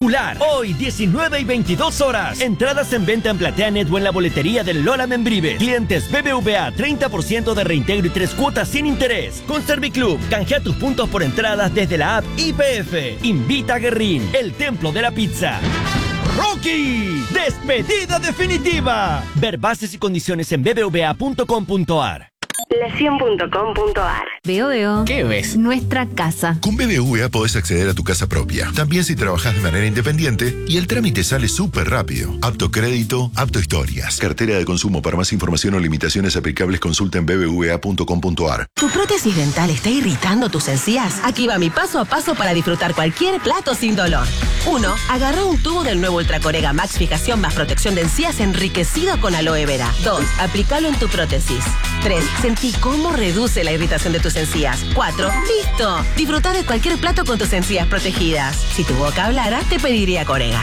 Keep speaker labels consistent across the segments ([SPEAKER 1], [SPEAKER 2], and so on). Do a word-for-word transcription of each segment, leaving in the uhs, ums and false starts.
[SPEAKER 1] espectacular. Hoy, diecinueve y veintidós horas. Entradas en venta en PlateaNet o en la boletería del Lola Membrives. Clientes B B V A, treinta por ciento de reintegro y tres cuotas sin interés. Con Serviclub, canjea tus puntos por entradas desde la app I P F. Invita a Guerrín, el templo de la pizza. ¡Rocky! ¡Despedida definitiva! Ver bases y condiciones en b b v a punto com punto a r.
[SPEAKER 2] la cien punto com punto a r.
[SPEAKER 3] Veo, veo.
[SPEAKER 4] ¿Qué ves?
[SPEAKER 3] Nuestra casa.
[SPEAKER 5] Con B B V A podés acceder a tu casa propia. También si trabajas de manera independiente y el trámite sale súper rápido. Apto crédito, apto historias. Cartera de consumo. Para más información o limitaciones aplicables consulta en b b v a punto com punto a r.
[SPEAKER 6] ¿Tu prótesis dental está irritando tus encías? Aquí va mi paso a paso para disfrutar cualquier plato sin dolor. uno. Agarra un tubo del nuevo Ultracorega Max Fijación más protección de encías enriquecido con aloe vera. dos. Aplícalo en tu prótesis. tres. Sentí cómo reduce la irritación de tus encías. cuatro. ¡Listo! Disfrutar de cualquier plato con tus encías protegidas. Si tu boca hablara, te pediría Corega.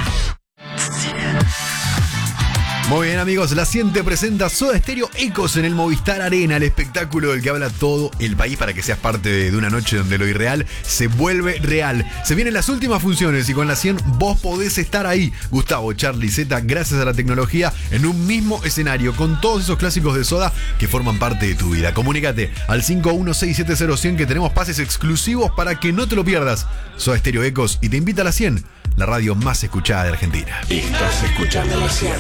[SPEAKER 7] Muy bien, amigos, la cien te presenta Soda Stereo Ecos en el Movistar Arena, el espectáculo del que habla todo el país para que seas parte de, de una noche donde lo irreal se vuelve real. Se vienen las últimas funciones y con la cien vos podés estar ahí. Gustavo, Charlie, Zeta, gracias a la tecnología, en un mismo escenario con todos esos clásicos de Soda que forman parte de tu vida. Comunícate al cinco uno seis siete cero cien que tenemos pases exclusivos para que no te lo pierdas. Soda Stereo Ecos y te invita a la cien, la radio más escuchada de Argentina.
[SPEAKER 8] Estás escuchando la cien.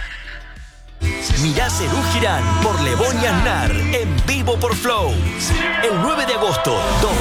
[SPEAKER 1] Mirá Serú Girán por Lebón y Aznar en vivo por Flow. El nueve de agosto, dos